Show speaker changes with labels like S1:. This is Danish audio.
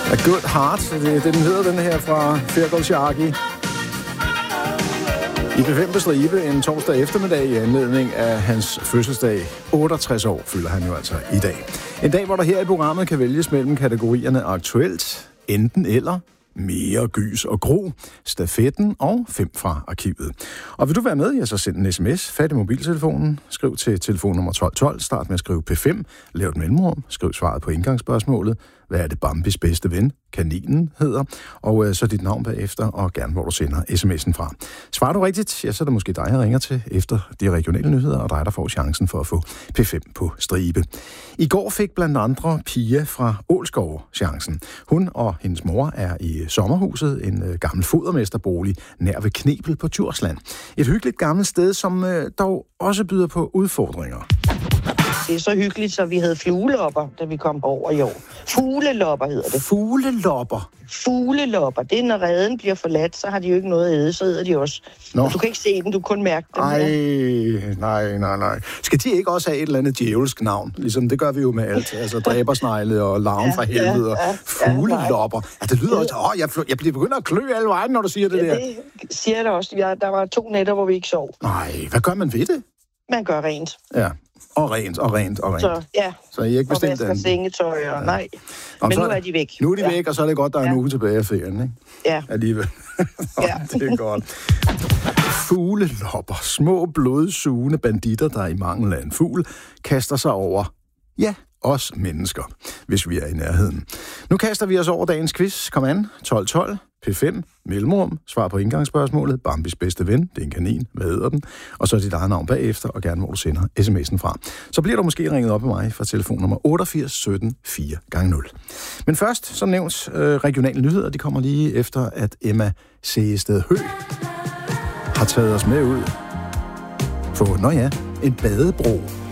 S1: A Good Heart, det er den hedder, den her fra Feargal Sharkey. I P5 på stribe en torsdag eftermiddag i anledning af hans fødselsdag. 68 år fylder han jo altså i dag. En dag, hvor der her i programmet kan vælges mellem kategorierne aktuelt, enten eller, mere gys og gro, stafetten og 5 fra arkivet. Og vil du være med, ja, så send en sms, fat i mobiltelefonen, skriv til telefonnummer 1212, start med at skrive P5, lav et mellemrum, skriv svaret på indgangsspørgsmålet, hvad er det Bambis bedste ven, kaninen hedder, og så dit navn bagefter, og gerne hvor du sender sms'en fra. Svarer du rigtigt, ja, så er det måske dig, jeg ringer til efter de regionale nyheder, og dig, der får chancen for at få P5 på stribe. I går fik blandt andre Pia fra Ålskov chancen. Hun og hendes mor er i sommerhuset, en gammel fodermesterbolig nær ved Knebel på Djursland. Et hyggeligt gammelt sted, som dog også byder på udfordringer.
S2: Det er så hyggeligt, så vi havde fluelopper, da vi kom over i år. Fuglelopper hedder det.
S1: Fuglelopper?
S2: Fuglelopper. Det er, når reden bliver forladt, så har de jo ikke noget at æde, så æder de også. Og du kan ikke se dem, du kan kun mærke dem.
S1: Nej. Skal de ikke også have et eller andet djævelsk navn? Ligesom det gør vi jo med alt. Altså dræbersnegle og larven fra helvede og fuglelopper. Ja, det lyder også... Jeg bliver begyndt at klø alle vejen, når du siger det der.
S2: Det siger jeg da også. Der var 2 nætter, hvor vi ikke sov.
S1: Nej, hvad gør man ved det?
S2: Man gør rent.
S1: Ja. Og rent. Så I er ikke bestemt
S2: og sengetøj og nej. Men nu er de væk.
S1: Nu er de væk, og så er det godt, der er en uge tilbage af ferien, ikke?
S2: Ja.
S1: Alligevel. Det er godt. Fuglelopper, små blodsugende banditter, der i mangel af en fugl, kaster sig over, ja, os mennesker, hvis vi er i nærheden. Nu kaster vi os over dagens quiz. Kom an, 1212, P5, mellemrum, svar på indgangsspørgsmålet, Bambis bedste ven, det er en kanin, hvad hedder den? Og så dit eget navn bagefter, og gerne hvor du sender sms'en fra. Så bliver du måske ringet op med mig fra telefonnummer 88 17 4x0. Men først, som nævnt, regionale nyheder, de kommer lige efter, at Emma Segested Høgh har taget os med ud på, en badebro